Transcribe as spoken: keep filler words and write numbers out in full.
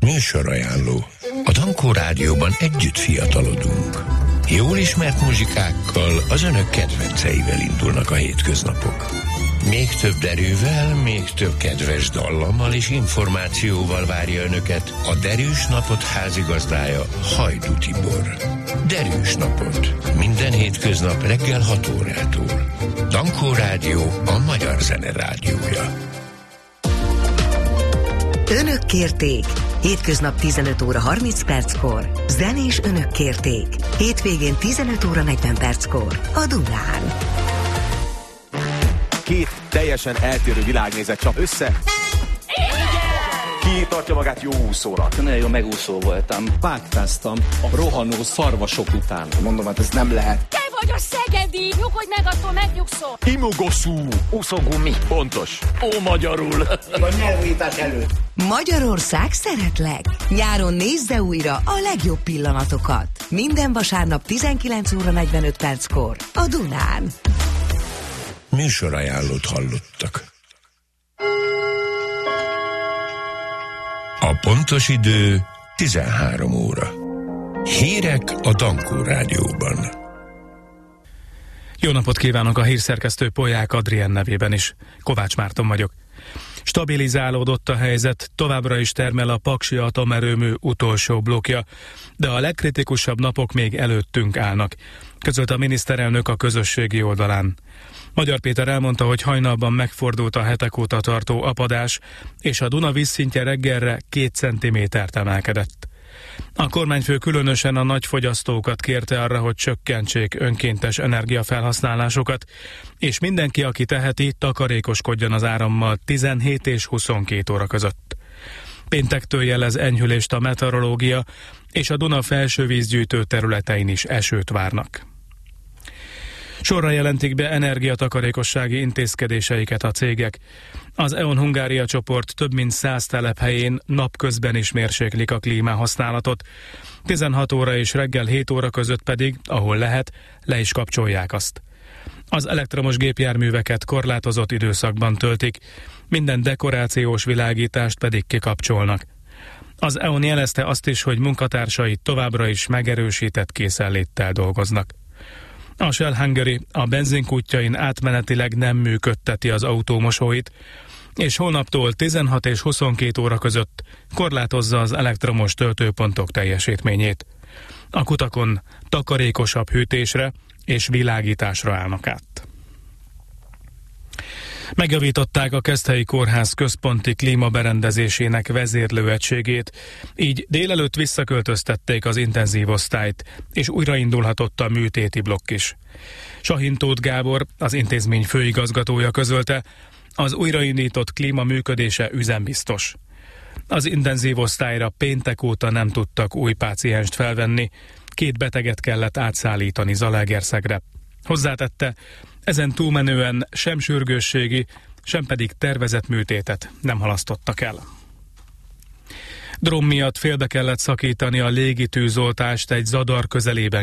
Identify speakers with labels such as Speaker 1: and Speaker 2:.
Speaker 1: Műsorajánló. A Dankó Rádióban együtt fiatalodunk. Jól ismert muzsikákkal, az önök kedvenceivel indulnak a hétköznapok. Még több erővel, még több kedves dallammal és információval várja önöket a Derűs Napot házigazdája, Hajdú Tibor. Derűs Napot. Minden hétköznap reggel hat órától. Dankó Rádió, a magyar zene rádiója.
Speaker 2: Önök kérték. Hétköznap tizenöt óra harminc perckor. Zenés Önök kérték. Hétvégén tizenöt óra negyven perckor. A Dunán.
Speaker 3: Két teljesen eltérő világnézet csap össze. Ki tartja magát jó úszónak?
Speaker 4: Nagyon jó megúszó voltam.
Speaker 5: Vágtáztam a rohanó szarvasok után.
Speaker 3: Mondom, hát ez nem lehet.
Speaker 6: Te vagy a szegedi! Nyugodj meg, attól megnyugszol!
Speaker 3: Imogoszú.
Speaker 4: Úszógumi.
Speaker 3: Pontos.
Speaker 4: Ó, magyarul.
Speaker 7: A nyelvítás előtt.
Speaker 2: Magyarország szeretlek. Nyáron nézze újra a legjobb pillanatokat. Minden vasárnap tizenkilenc óra negyvenöt perckor. A Dunán.
Speaker 1: Műsorajánlót hallottak. A pontos idő tizenhárom óra. Hírek a Dankó Rádióban.
Speaker 8: Jó napot kívánok, a hírszerkesztő Polyák Adrien nevében is. Kovács Márton vagyok. Stabilizálódott a helyzet, továbbra is termel a Paksi atomerőmű utolsó blokkja, de a legkritikusabb napok még előttünk állnak, közölt a miniszterelnök a közösségi oldalán. Magyar Péter elmondta, hogy hajnalban megfordult a hetek óta tartó apadás, és a Duna vízszintje reggelre két centimétert emelkedett. A kormányfő különösen a nagyfogyasztókat kérte arra, hogy csökkentsék önkéntes energiafelhasználásokat, és mindenki, aki teheti, takarékoskodjon az árammal tizenhét és huszonkét óra között. Péntektől jelez enyhülést a meteorológia, és a Duna felső vízgyűjtő területein is esőt várnak. Sorra jelentik be energiatakarékossági intézkedéseiket a cégek. Az E ON Hungária csoport több mint száz telephelyén napközben is mérséklik a klímahasználatot. tizenhat óra és reggel hét óra között pedig, ahol lehet, le is kapcsolják azt. Az elektromos gépjárműveket korlátozott időszakban töltik, minden dekorációs világítást pedig kikapcsolnak. Az E ON jelezte azt is, hogy munkatársai továbbra is megerősített készenléttel dolgoznak. A Shell Hungary a benzinkútjain átmenetileg nem működteti az autómosóit, és holnaptól tizenhat és huszonkét óra között korlátozza az elektromos töltőpontok teljesítményét. A kutakon takarékosabb hűtésre és világításra állnak át. Megjavították a Keszthelyi Kórház központi klímaberendezésének vezérlőegységét, így délelőtt visszaköltöztették az intenzív osztályt, és újraindulhatott a műtéti blokk is. Sahin Tóth Gábor, az intézmény főigazgatója közölte, az újraindított klíma működése üzembiztos. Az intenzív osztályra péntek óta nem tudtak új pácienst felvenni, két beteget kellett átszállítani Zalaegerszegre. Hozzátette, ezen túlmenően sem sürgősségi, sem pedig tervezett műtétet nem halasztottak el. Drón miatt félbe kellett szakítani a légitűzoltást egy Zadar közelében